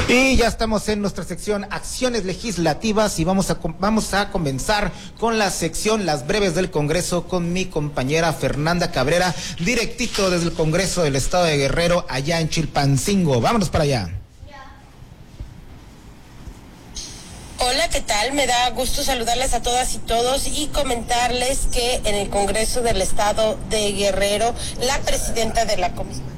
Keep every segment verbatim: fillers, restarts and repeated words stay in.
Y ya estamos en nuestra sección Acciones Legislativas y vamos a, vamos a comenzar con la sección Las Breves del Congreso con mi compañera Fernanda Cabrera, directito desde el Congreso del Estado de Guerrero, allá en Chilpancingo. Vámonos para allá. Hola, ¿qué tal? Me da gusto saludarles a todas y todos y comentarles que en el Congreso del Estado de Guerrero, la presidenta de la Comisión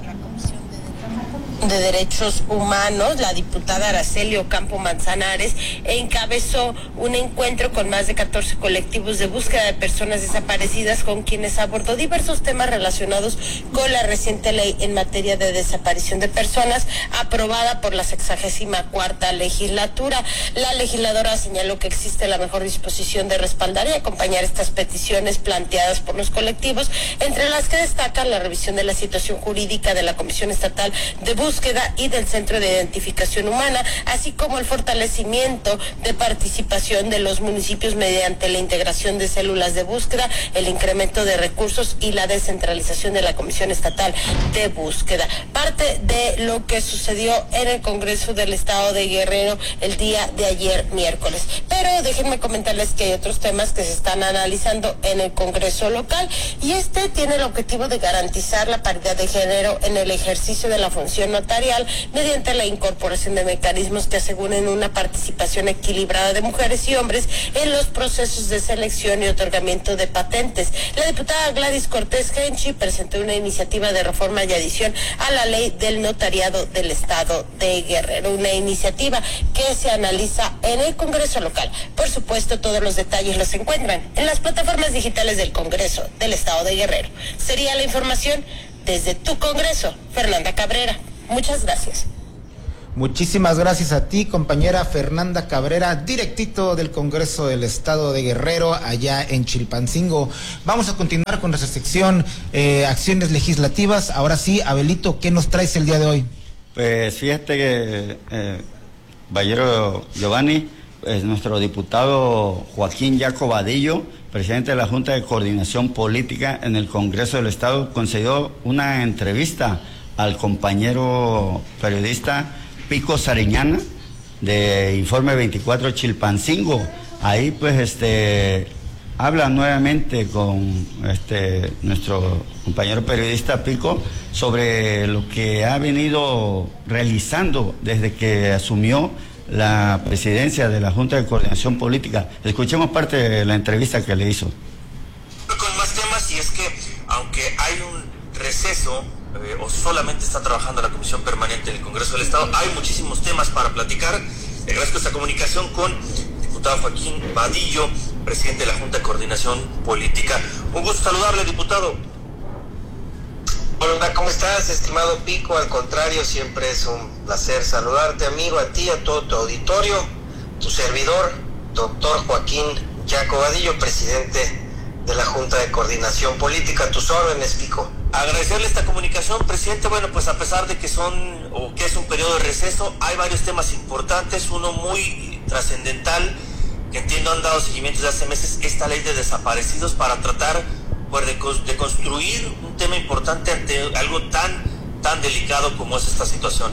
de Derechos Humanos, la diputada Araceli Ocampo Manzanares, encabezó un encuentro con más de catorce colectivos de búsqueda de personas desaparecidas, con quienes abordó diversos temas relacionados con la reciente ley en materia de desaparición de personas, aprobada por la sexagésima cuarta legislatura. La legisladora señaló que existe la mejor disposición de respaldar y acompañar estas peticiones planteadas por los colectivos, entre las que destacan la revisión de la situación jurídica de la Comisión Estatal de Búsqueda Búsqueda y del Centro de Identificación Humana, así como el fortalecimiento de participación de los municipios mediante la integración de células de búsqueda, el incremento de recursos y la descentralización de la Comisión Estatal de Búsqueda. Parte de lo que sucedió en el Congreso del Estado de Guerrero el día de ayer miércoles. Pero déjenme comentarles que hay otros temas que se están analizando en el Congreso local, y este tiene el objetivo de garantizar la paridad de género en el ejercicio de la función notarial mediante la incorporación de mecanismos que aseguren una participación equilibrada de mujeres y hombres en los procesos de selección y otorgamiento de patentes. La diputada Gladys Cortés Genchi presentó una iniciativa de reforma y adición a la ley del notariado del Estado de Guerrero, una iniciativa que se analiza en el Congreso local. Por supuesto, todos los detalles los encuentran en las plataformas digitales del Congreso del Estado de Guerrero. Sería la información desde tu Congreso, Fernanda Cabrera. Muchas gracias. Muchísimas gracias a ti, compañera Fernanda Cabrera, directito del Congreso del Estado de Guerrero, allá en Chilpancingo. Vamos a continuar con nuestra sección eh, Acciones Legislativas. Ahora sí, Abelito, ¿qué nos traes el día de hoy? Pues fíjate que, eh, Ballero Giovanni, pues nuestro diputado Joaquín Jaco Vadillo, presidente de la Junta de Coordinación Política en el Congreso del Estado, concedió una entrevista al compañero periodista Pico Sariñana de Informe veinticuatro Chilpancingo. Ahí pues este habla nuevamente con este nuestro compañero periodista Pico sobre lo que ha venido realizando desde que asumió la presidencia de la Junta de Coordinación Política. Escuchemos parte de la entrevista que le hizo. Con más temas, y es que aunque hay un receso eh, o solamente está trabajando la Comisión Permanente del Congreso del Estado, hay muchísimos temas para platicar. Eh, agradezco esta comunicación con el diputado Joaquín Vadillo, presidente de la Junta de Coordinación Política. Un gusto saludarle, diputado. Hola, ¿cómo estás, estimado Pico? Al contrario, siempre es un placer saludarte, amigo, a ti, a todo tu auditorio, tu servidor, doctor Joaquín Jaco Vadillo, presidente de la Junta de Coordinación Política. Tus órdenes, Pico. Agradecerle esta comunicación, presidente. Bueno, pues a pesar de que son, o que es un periodo de receso, hay varios temas importantes, uno muy trascendental, que entiendo han dado seguimiento desde hace meses, esta ley de desaparecidos, para tratar pues, de, de construir un tema importante ante algo tan, tan delicado como es esta situación.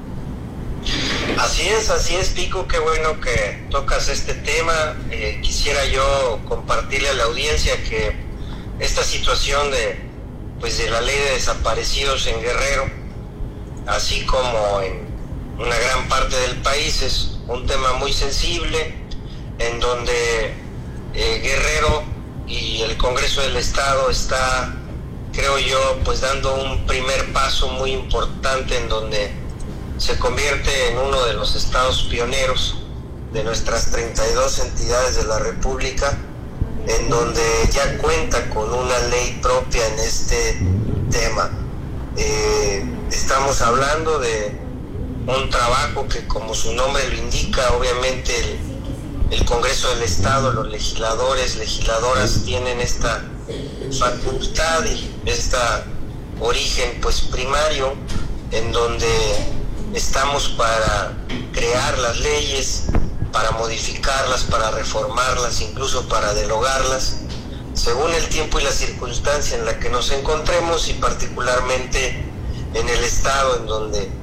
Así es, así es, Pico, qué bueno que tocas este tema. Eh, quisiera yo compartirle a la audiencia que esta situación de pues de la ley de desaparecidos en Guerrero, así como en una gran parte del país, es un tema muy sensible, en donde eh, Guerrero y el Congreso del Estado está, creo yo, pues dando un primer paso muy importante, en donde se convierte en uno de los estados pioneros de nuestras treinta y dos entidades de la República, en donde ya cuenta con una ley propia en este tema. Eh, estamos hablando de un trabajo que, como su nombre lo indica, obviamente el, el Congreso del Estado, los legisladores, legisladoras tienen esta facultad y este origen pues primario, en donde estamos para crear las leyes, para modificarlas, para reformarlas, incluso para derogarlas, según el tiempo y la circunstancia en la que nos encontremos, y particularmente en el estado en donde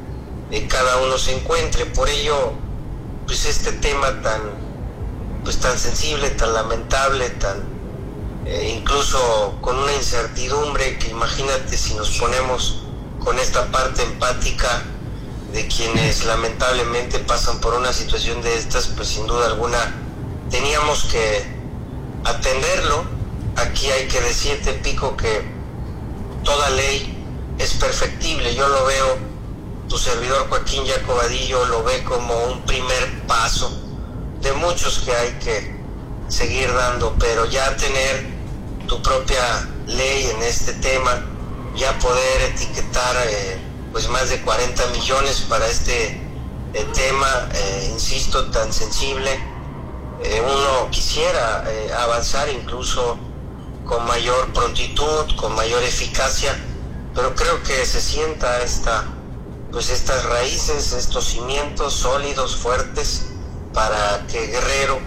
eh, cada uno se encuentre. Por ello, pues este tema tan, pues tan sensible, tan lamentable, tan eh, incluso con una incertidumbre, que imagínate si nos ponemos con esta parte empática de quienes lamentablemente pasan por una situación de estas, pues sin duda alguna teníamos que atenderlo. Aquí hay que decirte, Pico, que toda ley es perfectible. Yo lo veo, tu servidor Joaquín Jacobadillo lo ve como un primer paso de muchos que hay que seguir dando, pero ya tener tu propia ley en este tema, ya poder etiquetar eh, pues más de cuarenta millones para este eh, tema, eh, insisto, tan sensible, eh, uno quisiera eh, avanzar incluso con mayor prontitud, con mayor eficacia, pero creo que se sienta esta, pues estas raíces, estos cimientos sólidos, fuertes, para que Guerrero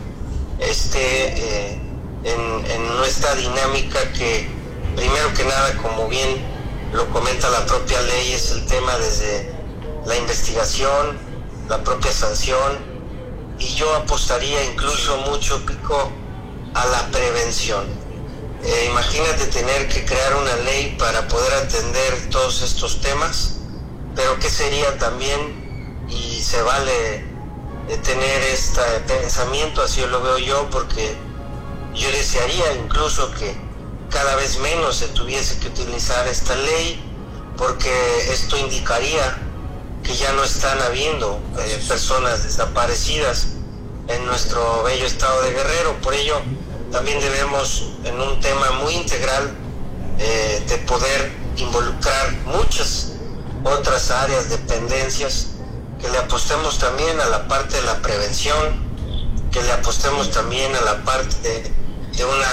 esté eh, en, en nuestra dinámica que, primero que nada, como bien lo comenta la propia ley, es el tema desde la investigación, la propia sanción, y yo apostaría incluso mucho, Pico, a la prevención. Eh, imagínate tener que crear una ley para poder atender todos estos temas, pero ¿qué sería también? Y se vale de tener este pensamiento, así lo veo yo, porque yo desearía incluso que cada vez menos se tuviese que utilizar esta ley, porque esto indicaría que ya no están habiendo eh, personas desaparecidas en nuestro bello estado de Guerrero. Por ello también debemos, en un tema muy integral, eh, de poder involucrar muchas otras áreas, dependencias, que le apostemos también a la parte de la prevención, que le apostemos también a la parte de, de una